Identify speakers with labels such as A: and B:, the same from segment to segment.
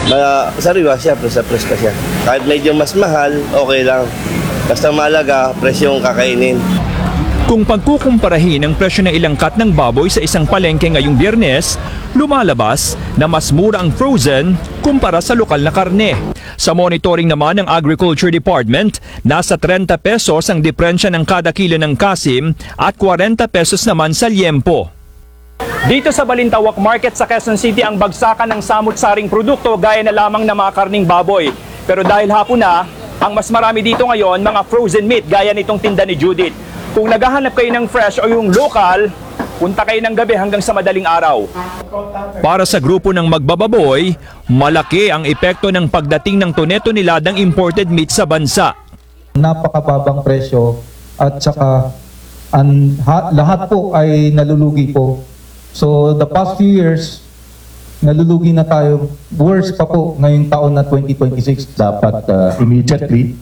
A: Sariwa siya, presa-press ka siya. Kahit medyo mas mahal, okay lang. Basta mahalaga, presyo yung kakainin.
B: Kung pagkukumparahin ang presyo ng ilang cut ng baboy sa isang palengke ngayong Biyernes, lumalabas na mas mura ang frozen kumpara sa lokal na karne. Sa monitoring naman ng Agriculture Department, nasa 30 pesos ang diferensya ng kada kilo ng kasim at 40 pesos naman sa liempo. Dito sa Balintawak Market sa Quezon City ang bagsakan ng samut-saring produkto gaya na lamang ng mga karning baboy. Pero dahil hapon na, ang mas marami dito ngayon mga frozen meat gaya nitong tinda ni Judith. Kung naghahanap kayo ng fresh o yung local, punta kayo ng gabi hanggang sa madaling araw. Para sa grupo ng magbababoy, malaki ang epekto ng pagdating ng toneto-niladang imported meat sa bansa.
C: Napakababang presyo at saka lahat po ay nalulugi po. So the past few years, nalulugi na tayo. Worse pa po ngayong taon na 2026.
D: Dapat immediately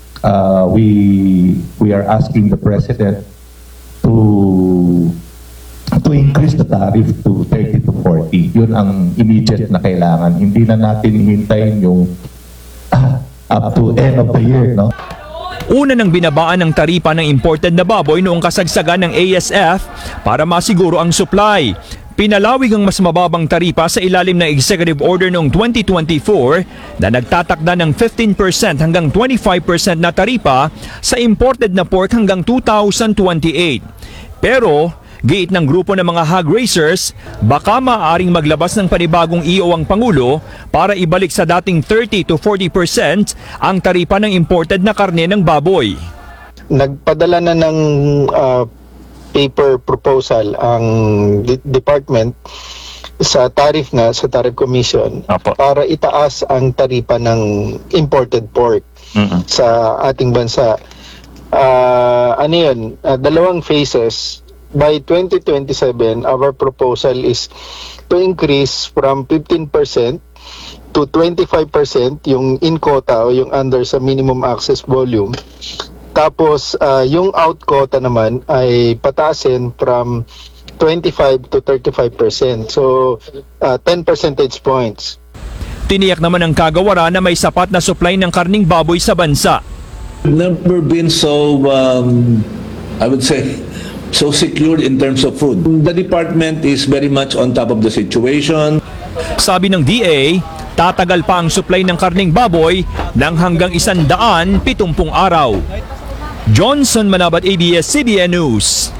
D: we are asking the President to increase the tariff to 30 to 40. Yun ang immediate na kailangan. Hindi na natin hintayin yung up to end of the year, no?
B: Una nang binabaan ng taripa ng imported na baboy noong kasagsagan ng ASF para masiguro ang supply. Pinalawig ang mas mababang taripa sa ilalim ng Executive Order noong 2024 na nagtatakda ng 15% hanggang 25% na taripa sa imported na pork hanggang 2028. Pero, giit ng grupo ng mga hog raisers, baka maaaring maglabas ng panibagong EO ang Pangulo para ibalik sa dating 30 to 40% ang taripa ng imported na karne ng baboy.
E: Nagpadala na ng paper proposal ang department sa tariff commission para itaas ang taripa ng imported pork sa ating bansa. Dalawang phases. By 2027, our proposal is to increase from 15% to 25% yung in quota o yung under sa minimum access volume. Tapos yung out quota naman ay pataasin from 25 to 35%. So 10 percentage points.
B: Tiniyak naman ng kagawaran na may sapat na supply ng karning baboy sa bansa.
F: Never been so, I would say, so secured in terms of food. The department is very much on top of the situation.
B: Sabi ng DA, tatagal pa ang supply ng karning baboy ng hanggang 170 araw. Johnson Manabat, ABS-CBN News.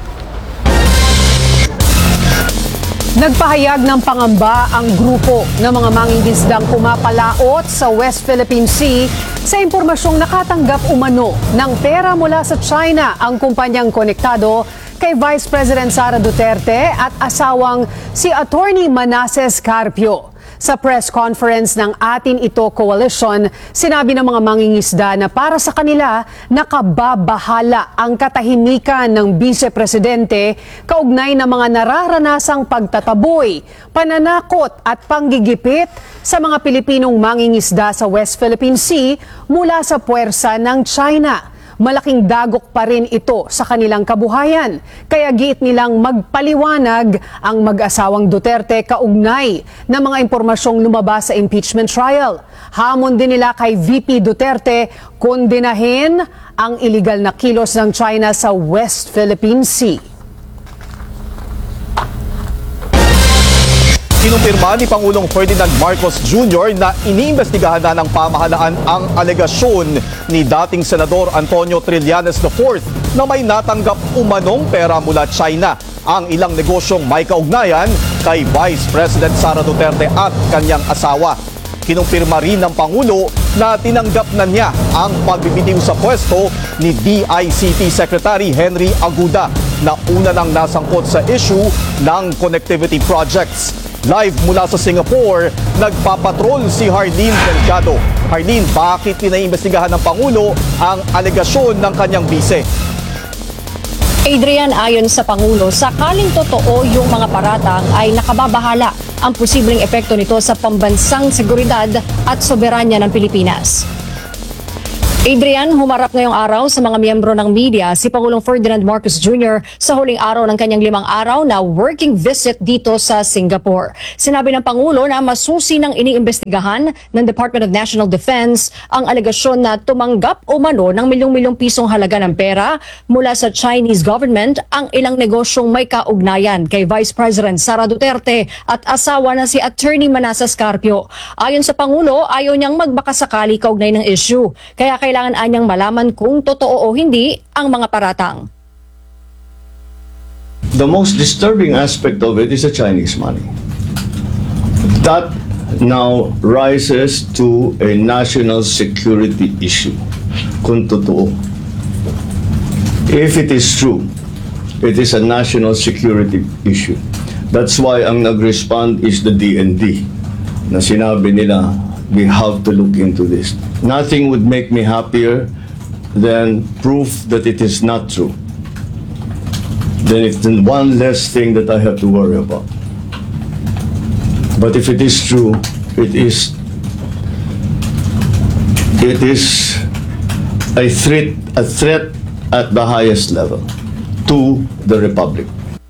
G: Nagpahayag ng pangamba ang grupo ng mga mangingisdang pumapalaot sa West Philippine Sea sa impormasyong nakatanggap umano ng pera mula sa China ang kumpanyang konektado kay Vice President Sara Duterte at asawang si Attorney Manasseh Carpio. Sa press conference ng Atin Ito Coalition, sinabi ng mga mangingisda na para sa kanila nakababahala ang katahimikan ng Vice Presidente kaugnay ng mga nararanasang pagtataboy, pananakot at panggigipit sa mga Pilipinong mangingisda sa West Philippine Sea mula sa puwersa ng China. Malaking dagok pa rin ito sa kanilang kabuhayan. Kaya giit nilang magpaliwanag ang mag-asawang Duterte kaugnay ng mga impormasyong lumabas sa impeachment trial. Hamon din nila kay VP Duterte kondinahin ang iligal na kilos ng China sa West Philippine Sea.
H: Kinumpirma ni Pangulong Ferdinand Marcos Jr. na iniimbestigahan na ng pamahalaan ang alegasyon ni dating Senador Antonio Trillanes IV na may natanggap umanong pera mula China ang ilang negosyong may kaugnayan kay Vice President Sara Duterte at kanyang asawa. Kinumpirma rin ng Pangulo na tinanggap na niya ang pagbibitiw sa pwesto ni DICT Secretary Henry Aguda na una nang nasangkot sa issue ng connectivity projects. Live mula sa Singapore, nagpapatrol si Harleen Delgado. Harleen, bakit pinaimbestigahan ng Pangulo ang alegasyon ng kanyang bise?
I: Adrian, ayon sa Pangulo, sakaling totoo yung mga paratang ay nakababahala ang posibleng epekto nito sa pambansang seguridad at soberanya ng Pilipinas. Adrian, humarap ngayong araw sa mga miyembro ng media si Pangulong Ferdinand Marcos Jr. sa huling araw ng kanyang 5 araw na working visit dito sa Singapore. Sinabi ng Pangulo na masusi ng iniimbestigahan ng Department of National Defense ang alegasyon na tumanggap umano ng milyong-milyong pisong halaga ng pera mula sa Chinese government ang ilang negosyong may kaugnayan kay Vice President Sara Duterte at asawa na si Attorney Manasseh Scarpio. Ayon sa Pangulo, ayaw niyang magbakasakali kaugnay ng issue. Kaya kailangan anyang malaman kung totoo o hindi ang mga paratang.
J: The most disturbing aspect of it is the Chinese money. That now rises to a national security issue. Kung totoo. If it is true, it is a national security issue. That's why ang nag-respond is the DND na sinabi nila, we have to look into this. Nothing would make me happier than proof that it is not true. Then it's one less thing that I have to worry about. But if it is true, it is a threat at the highest level to the Republic.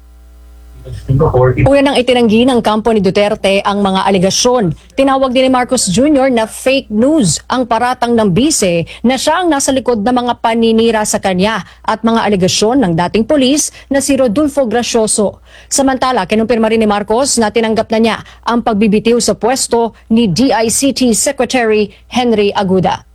I: Una nang itinanggi ng kampo ni Duterte ang mga alegasyon. Tinawag din ni Marcos Jr. na fake news ang paratang ng bise na siya ang nasa likod ng mga paninira sa kanya at mga alegasyon ng dating polis na si Rodolfo Gracioso. Samantala, kinumpirma rin ni Marcos na tinanggap na niya ang pagbibitiw sa pwesto ni DICT Secretary Henry Aguda.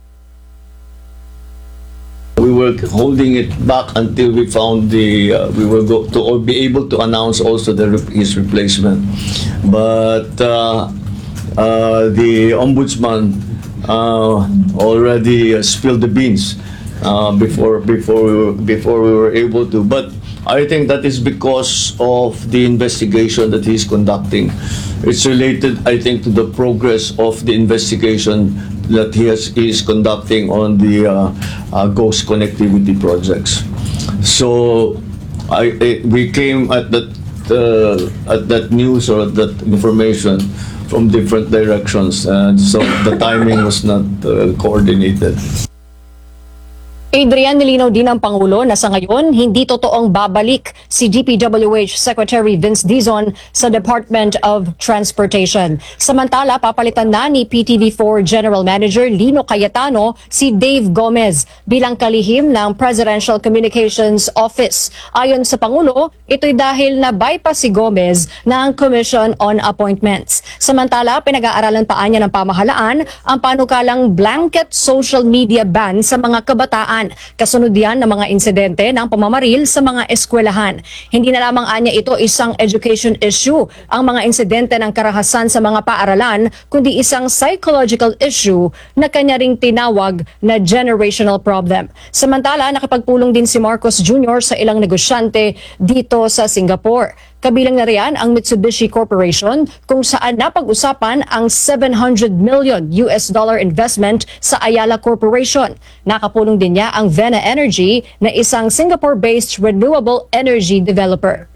J: We were holding it back until we found we were to be able to announce also his replacement. But the ombudsman already spilled the beans before we were able to. But I think that is because of the investigation that he's conducting. It's related, I think, to the progress of the investigation that he is conducting on the ghost connectivity projects. So we came at that news or that information from different directions, and so the timing was not coordinated.
I: Adrian, nilinaw din ng Pangulo na sa ngayon, hindi totoong babalik si DPWH Secretary Vince Dizon sa Department of Transportation. Samantala, papalitan na ni PTV4 General Manager Lino Cayetano si Dave Gomez bilang kalihim ng Presidential Communications Office. Ayon sa Pangulo, ito'y dahil na-bypass si Gomez ng Commission on Appointments. Samantala, pinag-aaralan pa niya ng pamahalaan ang panukalang blanket social media ban sa mga kabataan. Kasunod yan ng mga insidente ng pamamaril sa mga eskwelahan. Hindi na lamang anya ito isang education issue, ang mga insidente ng karahasan sa mga paaralan, kundi isang psychological issue na kanya ring tinawag na generational problem. Samantala, nakipagpulong din si Marcos Jr. sa ilang negosyante dito sa Singapore. Kabilang na riyan ang Mitsubishi Corporation kung saan napag-usapan ang $700 million investment sa Ayala Corporation. Nakapulong din niya ang Vena Energy na isang Singapore-based renewable energy developer.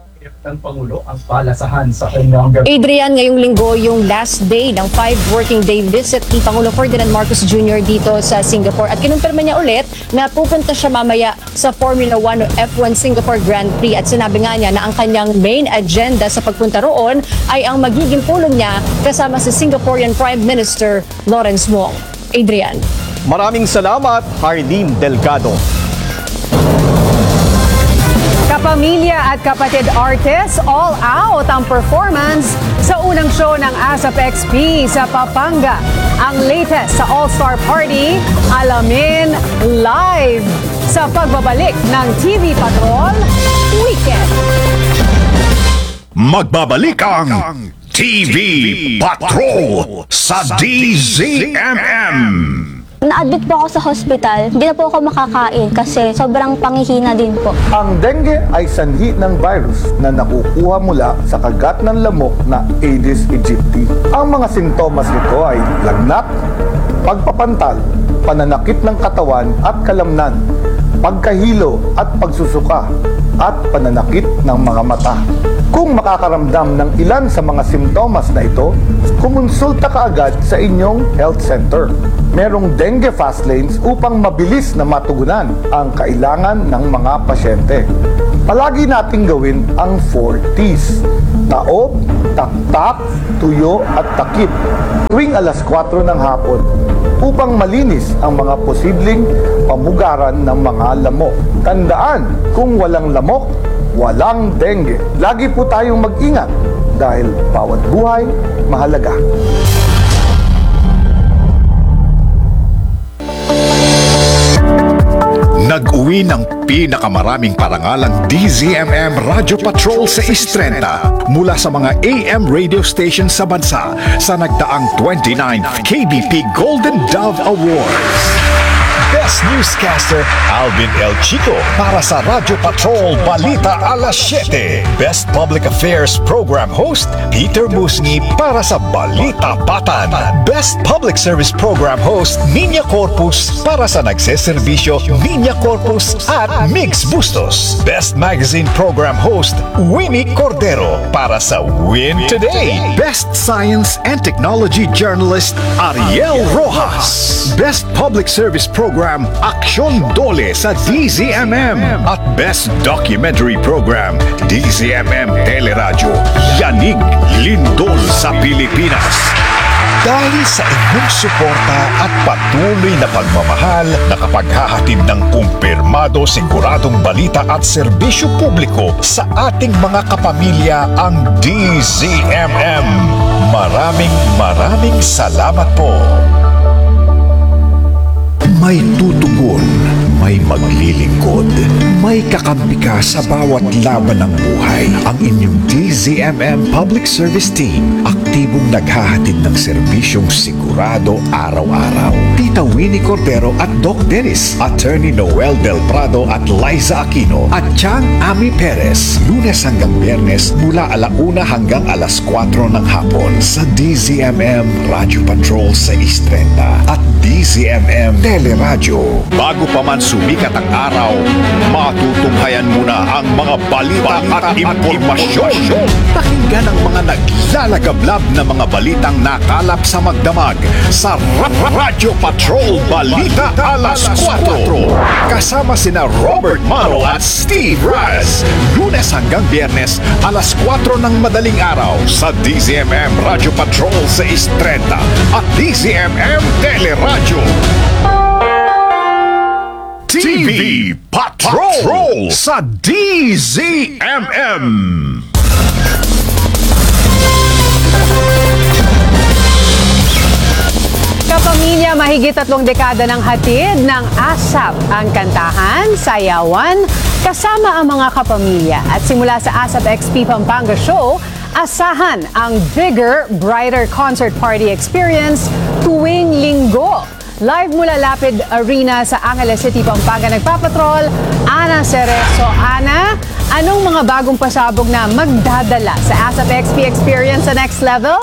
I: Adrian, ngayong linggo yung last day ng 5 working day visit ni Pangulong Ferdinand Marcos Jr. dito sa Singapore at kinumpirma niya ulit na pupunta siya mamaya sa Formula 1 o F1 Singapore Grand Prix at sinabi nga niya na ang kanyang main agenda sa pagpunta roon ay ang magiging pulong niya kasama si Singaporean Prime Minister Lawrence Wong. Adrian.
H: Maraming salamat, Harleen Delgado.
G: Kapamilya at kapatid artists, all out ang performance sa unang show ng ASAP XP sa Pampanga. Ang latest sa All-Star Party, alamin live sa pagbabalik ng TV Patrol Weekend.
K: Magbabalik ang TV Patrol sa DZMM.
L: Na-admit po ako sa hospital. Hindi na po ako makakain kasi sobrang panghihina din po.
M: Ang dengue ay sanhi ng virus na nakukuha mula sa kagat ng lamok na Aedes aegypti. Ang mga sintomas nito ay lagnat, pagpapantal, pananakit ng katawan at kalamnan, pagkahilo at pagsusuka, at pananakit ng mga mata. Kung makakaramdam ng ilan sa mga simptomas na ito, kumonsulta ka agad sa inyong health center. merong dengue fast lanes upang mabilis na matugunan ang kailangan ng mga pasyente. Palagi nating gawin ang 4 T's. Taob, taktak, tuyo at takip tuwing alas 4 ng hapon upang malinis ang mga posibleng pamugaran ng mga lamok. Tandaan, kung walang lamok, walang dengue. Lagi po tayong mag-ingat dahil bawat buhay mahalaga.
K: Nag-uwi ng pinakamaraming parangalang DZMM Radio Patrol sa Istrenta mula sa mga AM radio stations sa bansa sa nagdaang 29th KBP Golden Dove Awards. Best Newscaster, Alvin El Chico para sa Radio Patrol Balita Alas 7. Best Public Affairs Program Host, Peter Musni para sa Balita Batan. Best Public Service Program Host, Niña Corpus para sa Nagseserbisyo, Niña Corpus at Mix Bustos. Best Magazine Program Host, Winnie Cordero para sa Win Today. Best Science and Technology Journalist, Ariel Rojas. Best Public Service Program Aksyon Dole sa DZMM at Best Documentary Program DZMM Teleradyo Yanig Lindol sa Pilipinas. Dahil sa inyong suporta at patuloy na pagmamahal, nakapaghahatid ng kumpirmado, siguradong balita at serbisyo publiko sa ating mga kapamilya ang DZMM. Maraming salamat po. May tutugon, may maglilingkod, may kakampi ka sa bawat laban ng buhay. Ang inyong DZMM Public Service Team, aktibong naghahatid ng serbisyong sigurado araw-araw. Tita Winnie Cordero at Doc Dennis, Attorney Noel Del Prado at Liza Aquino, at Chang Ami Perez, Lunes hanggang Biyernes mula 1:00 hanggang 4:00 ng hapon sa DZMM Radio Patrol sa Istrenta at DZMM Teleradyo. Bago pa man sumikat ang araw, matutunghayan muna ang mga balita at impormasyon. Pakinggan ang mga naglalagablab na mga balitang nakalap sa magdamag sa Radio Patrol Balita Alas 4. Kasama sina Robert Maro at Steve Raz. Lunes hanggang Biyernes, 4:00 ng madaling araw sa DZMM Radio Patrol sa Istrenta at DZMM Teleradyo. TV Patrol sa DZMM.
G: Kapamilya, mahigit 3 dekada ng hatid ng ASAP ang kantahan, sayawan, kasama ang mga kapamilya. At simula sa ASAP XP Pampanga Show, asahan ang bigger, brighter concert party experience tuwing linggo. Live mula Lapid Arena sa Angeles City, Pampanga, nagpapatrol Ana Cerezo. Ana, anong mga bagong pasabog na magdadala sa ASAP XP experience sa next level?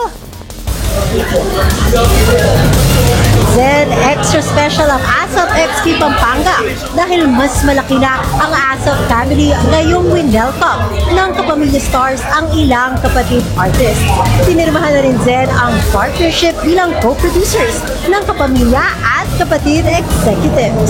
N: Then, extra special ang ASAP XP Pampanga dahil mas malaki na ang ASAP family ngayong Windel Cup ng Kapamilya Stars ang ilang kapatid artists. Pinirmahan na rin Zen ang partnership bilang co-producers ng Kapamilya at Kapatid Executives.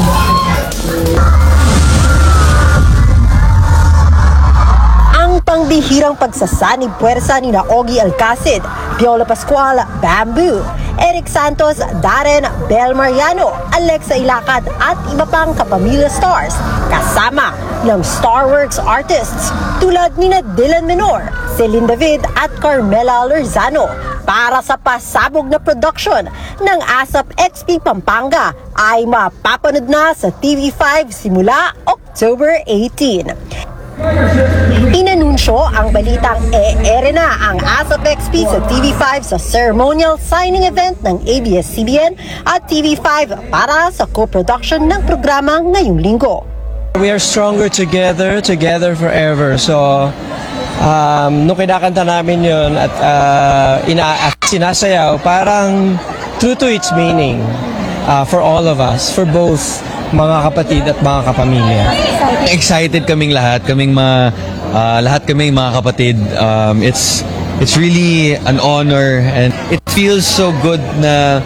N: Ang pangbihirang pagsasanib puwersa ni Ogie Alcacid, Piola Pascual, Bamboo, Eric Santos, Darren Bel Mariano, Alexa Ilacad at iba pang Kapamilya Stars kasama ng Starworks artists tulad ni Dylan Menor, Celine David at Carmela Lorzano para sa pasabog na production ng ASAP XP Pampanga ay mapapanood na sa TV5 simula October 18. Inanunsyo ang balitang e-ere na ang ASAP XP sa TV5 sa ceremonial signing event ng ABS-CBN at TV5 para sa co-production ng programa ngayong linggo.
O: We are stronger together, together forever. So, nung kinakanta namin yun at sinasayaw, parang true to its meaning for all of us, for both mga kapatid at mga kapamilya.
P: Excited kaming lahat, lahat kaming mga kapatid. It's really an honor and it feels so good na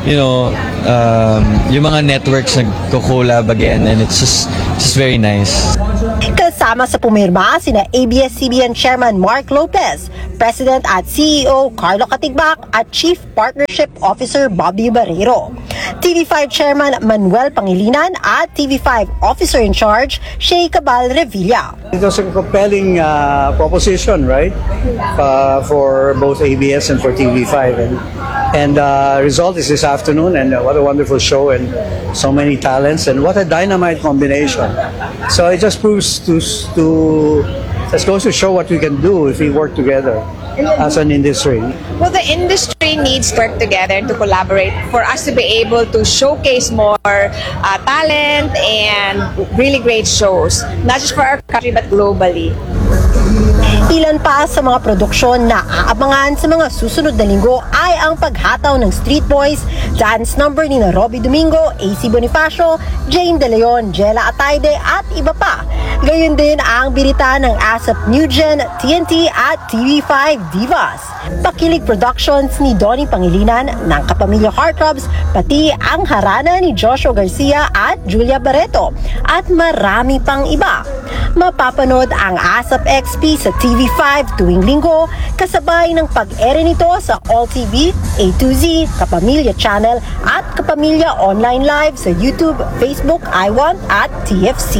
P: yung mga networks nagko-collab again, and it's just very nice.
N: Kasama sa pumirma sina ABS-CBN Chairman Mark Lopez, President at CEO Carlo Katigbak at Chief Partnership Officer Bobby Barrero, TV5 Chairman Manuel Pangilinan at TV5 Officer in Charge Shay Cabal Revilla.
Q: It was a compelling proposition, right, for both ABS and for TV5, and result is this afternoon, and what a wonderful show, and so many talents, and what a dynamite combination. So it just proves just goes to show what we can do if we work together as an industry.
R: Well, the industry needs to work together to collaborate for us to be able to showcase more talent and really great shows, not just for our country but globally.
N: Ilan pa sa mga produksyon na aabangan sa mga susunod na linggo ay ang paghataw ng Street Boys, dance number ni Robby Domingo, AC Bonifacio, Jane De Leon, Jella Atayde at iba pa. Gayon din ang birita ng ASAP New Gen, TNT at TV5 Divas. Pakilig Productions ni Donnie Pangilinan ng Kapamilya Heartthrobs, pati ang harana ni Joshua Garcia at Julia Barreto at marami pang iba. Mapapanood ang ASAP XP sa TV5 tuwing linggo, kasabay ng pag-ere nito sa All TV, A2Z, Kapamilya Channel at Kapamilya Online Live sa YouTube, Facebook, iWant at TFC.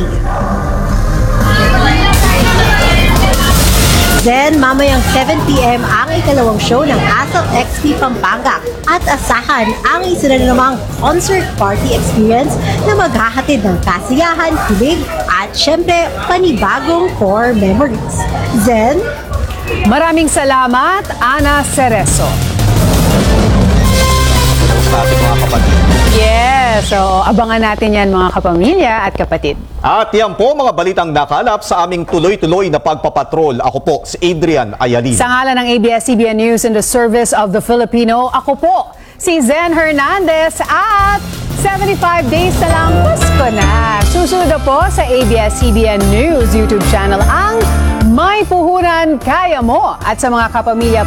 N: Then, mamayang 7 p.m. ang ikalawang show ng ASAP XP Pampanga at asahan ang isa na namang concert party experience na maghahatid ng kasiyahan, kilig at syempre panibagong core memories. Zen,
G: maraming salamat, Ana Cerezo. Yes, so abangan natin yan mga kapamilya at kapatid.
H: At yan po mga balitang nakalap sa aming tuloy-tuloy na pagpapatrol. Ako po si Adrian Ayalin.
G: Sa ngalan ng ABS-CBN News in the service of the Filipino, ako po si Zen Hernandez at 75 days na lang Pasko na. Susunod na po sa ABS-CBN News YouTube channel ang May Puhunan Kaya Mo at sa mga kapamilya